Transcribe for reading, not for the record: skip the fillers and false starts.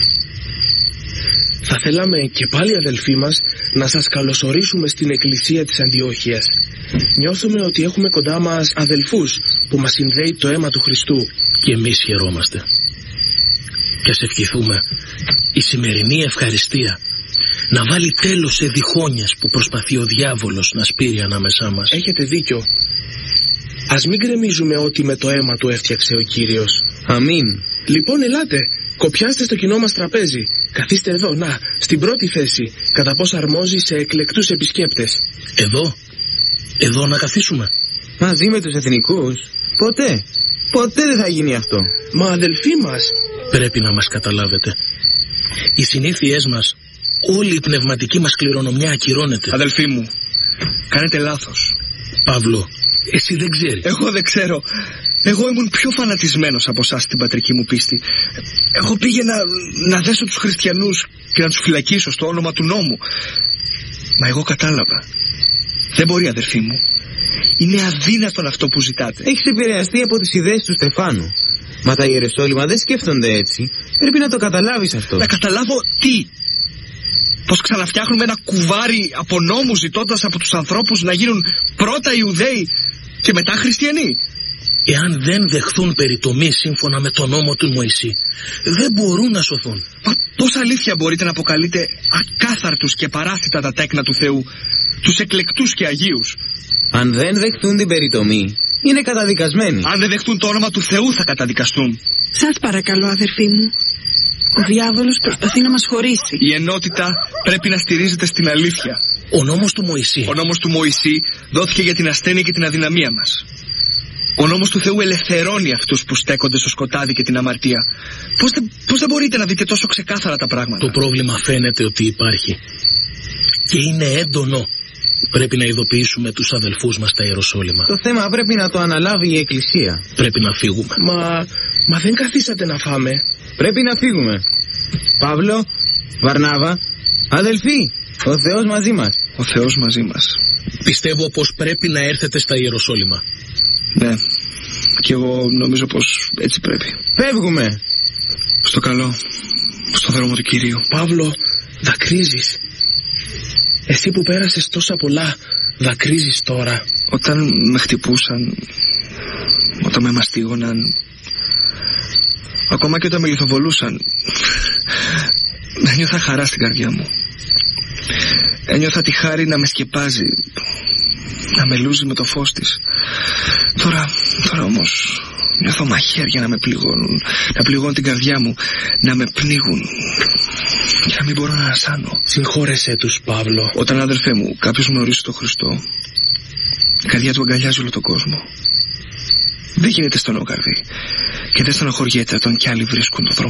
Θα θέλαμε και πάλι, αδελφοί μας, να σας καλωσορίσουμε στην εκκλησία της Αντιόχειας. Νιώθουμε ότι έχουμε κοντά μας αδελφούς που μας συνδέει το αίμα του Χριστού. Και εμείς χαιρόμαστε. Και ας ευχηθούμε η σημερινή ευχαριστία να βάλει τέλος σε διχόνιες που προσπαθεί ο διάβολος να σπείρει ανάμεσά μας. Έχετε δίκιο. Ας μην γκρεμίζουμε ότι με το αίμα του έφτιαξε ο Κύριος. Αμήν. Λοιπόν, ελάτε, κοπιάστε στο κοινό μας τραπέζι. Καθίστε εδώ, στην πρώτη θέση, κατά πώς αρμόζει σε εκλεκτούς επισκέπτες. Εδώ να καθίσουμε. Μαζί με τους εθνικούς? Ποτέ δεν θα γίνει αυτό. Μα αδελφοί μας, πρέπει να μας καταλάβετε. Οι συνήθειές μας, όλη η πνευματική μας κληρονομιά ακυρώνεται. Αδελφοί μου, κάνετε λάθος. Παύλο, εσύ δεν ξέρεις. Εγώ δεν ξέρω. Εγώ ήμουν πιο φανατισμένος από εσάς στην πατρική μου πίστη. Εγώ πήγαινα να δέσω τους χριστιανούς και να τους φυλακίσω στο όνομα του νόμου. Μα εγώ κατάλαβα. Δεν μπορεί, αδερφοί μου. Είναι αδύνατον αυτό που ζητάτε. Έχεις επηρεαστεί από τις ιδέες του Στεφάνου. Μα τα Ιεροσόλυμα δεν σκέφτονται έτσι. Πρέπει να το καταλάβεις αυτό. Να καταλάβω τι? Πως ξαναφτιάχνουμε ένα κουβάρι από νόμους, ζητώντας από τους ανθρώπους να γίνουν πρώτα Ιουδαίοι και μετά χριστιανοί? Εάν δεν δεχθούν περιτομή σύμφωνα με τον νόμο του Μωυσή, δεν μπορούν να σωθούν. Μα πώς αλήθεια μπορείτε να αποκαλείτε ακάθαρτους και παράθυτα τα τέκνα του Θεού, τους εκλεκτούς και αγίους? Αν δεν δεχθούν την περιτομή, είναι καταδικασμένοι. Αν δεν δεχτούν το όνομα του Θεού, θα καταδικαστούν. Σας παρακαλώ, αδερφοί μου. Ο διάβολος προσπαθεί να μας χωρίσει. Η ενότητα πρέπει να στηρίζεται στην αλήθεια. Ο νόμος του Μωυσή. Ο νόμος του Μωυσή δόθηκε για την ασθένεια και την αδυναμία μας. Ο νόμος του Θεού ελευθερώνει αυτούς που στέκονται στο σκοτάδι και την αμαρτία. Πώς δεν μπορείτε να δείτε τόσο ξεκάθαρα τα πράγματα? Το πρόβλημα φαίνεται ότι υπάρχει. Και είναι έντονο. Πρέπει να ειδοποιήσουμε τους αδελφούς μας στα Ιεροσόλυμα. Το θέμα πρέπει να το αναλάβει η Εκκλησία. Πρέπει να φύγουμε. Μα δεν καθίσατε να φάμε. Πρέπει να φύγουμε. Παύλο, Βαρνάβα, αδελφοί, ο Θεός μαζί μας. Ο Θεός μαζί μας. Πιστεύω πως πρέπει να έρθετε στα Ιεροσόλυμα. Ναι, και εγώ νομίζω πως έτσι πρέπει. Φεύγουμε. Στο καλό, στο δρόμο του Κυρίου. Παύλο, δακρύζεις. Εσύ που πέρασες τόσα πολλά, δακρύζεις τώρα. Όταν με χτυπούσαν, όταν με μαστίγωναν, ακόμα και όταν με λιθοβολούσαν, ένιωθα χαρά στην καρδιά μου. Ένιωθα τη χάρη να με σκεπάζει, να με λούζει με το φως της. Τώρα όμως νιώθω μαχαίρια να με πληγώνουν, να πληγώνουν την καρδιά μου, να με πνίγουν και να μην μπορώ να ανασάνω. Συγχώρεσέ τους, Παύλο. Όταν, αδερφέ μου, κάποιος γνωρίσει τον Χριστό, η καρδιά του αγκαλιάζει όλο τον κόσμο. Δεν γίνεται στενό καρδί και δεν στενοχωριέται όταν κι άλλοι βρίσκουν τον δρόμο.